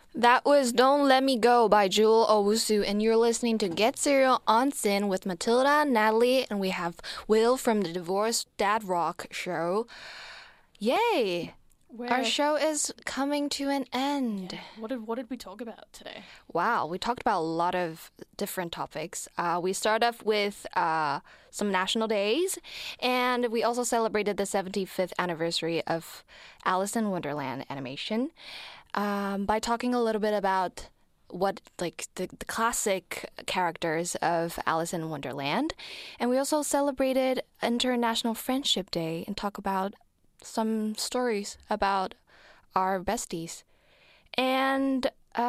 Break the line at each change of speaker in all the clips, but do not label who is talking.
That was Don't Let Me Go by Jewel Owusu, and you're listening to Get Serial on Sin with Matilda, Natalie, and we have Will from the Divorced Dad Rock show. Yay! Our show is coming to an end.
Yeah. What did we talk about today?
Wow, we talked about a lot of different topics. We start off with some national days, and we also celebrated the 75th anniversary of Alice in Wonderland animation by talking a little bit about what the classic characters of Alice in Wonderland. And we also celebrated International Friendship Day and talk about some stories about our besties. And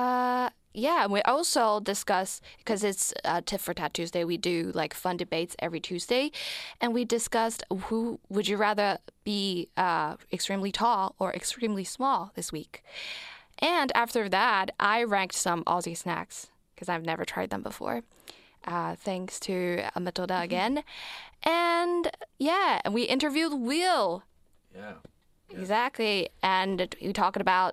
we also discuss, because it's Tit for Tat Tuesday, we do like fun debates every Tuesday, and we discussed who would you rather be extremely tall or extremely small this week. And after that, I ranked some Aussie snacks because I've never tried them before. Thanks to Matilda again. And we interviewed Will.
Yeah.
Exactly. And we talked about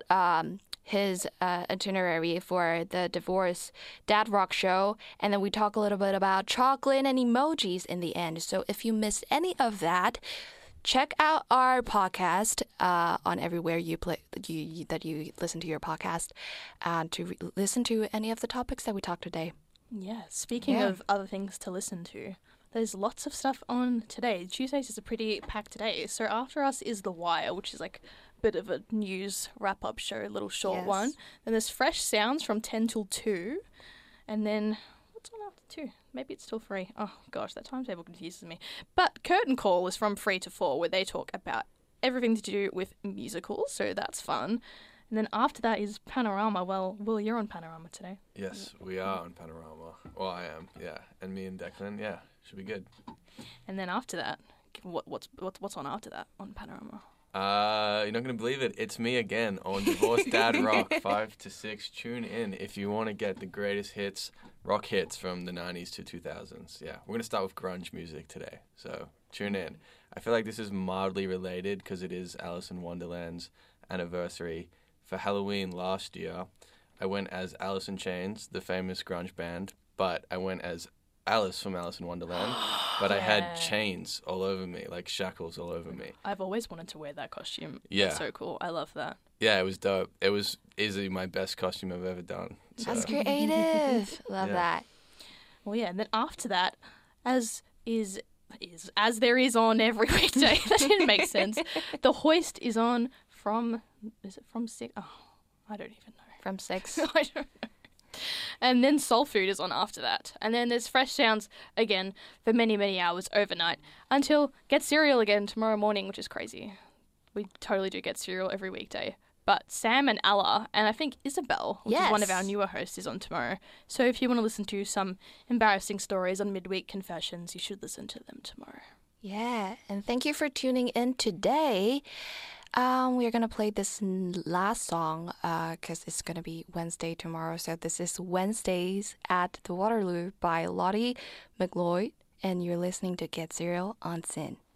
his itinerary for the Divorce Dad Rock show. And then we talk a little bit about chocolate and emojis in the end. So if you missed any of that, check out our podcast on everywhere that you listen to your podcast to listen to any of the topics that we talked today.
Yeah, speaking of other things to listen to, there's lots of stuff on today. Tuesdays is a pretty packed day. So after us is The Wire, which is like a bit of a news wrap-up show, a little short one. Then there's Fresh Sounds from 10 till 2. And then, what's on after 2? Maybe it's still 3. Oh, gosh, that timetable confuses me. But Curtain Call is from 3 to 4, where they talk about everything to do with musicals, so that's fun. And then after that is Panorama. Well, Will, you're on Panorama today.
Yes, we are on Panorama. Well, I am, yeah. And me and Declan, yeah, should be good.
And then after that, what's on after that on Panorama?
You're not going to believe it. It's me again on Divorced Dad Rock, 5 to 6. Tune in if you want to get the greatest hits, rock hits from the 90s to 2000s. Yeah, we're going to start with grunge music today, so tune in. I feel like this is mildly related because it is Alice in Wonderland's anniversary. For Halloween last year, I went as Alice in Chains, the famous grunge band, but I went as Alice from Alice in Wonderland, but I had chains all over me, like shackles all over me.
I've always wanted to wear that costume.
Yeah.
It's so cool. I love that.
Yeah, it was dope. It was easily my best costume I've ever done. So.
That's creative. Love that.
Well, yeah, and then after that, as there is on every weekday, that didn't make sense. The Hoist is on is it from 6? Oh, I don't even know.
From 6.
I don't know. And then Soul Food is on after that. And then there's Fresh Sounds again for many, many hours overnight until Get Serial again tomorrow morning, which is crazy. We totally do Get Serial every weekday. But Sam and Ella, and I think Isabel, which is one of our newer hosts, is on tomorrow. So if you want to listen to some embarrassing stories on Midweek Confessions, you should listen to them tomorrow.
Yeah, and thank you for tuning in today. We're going to play this last song because it's going to be Wednesday tomorrow. So this is Wednesdays at the Waterloo by Lottie McLeod, and you're listening to Get Serial on Sin.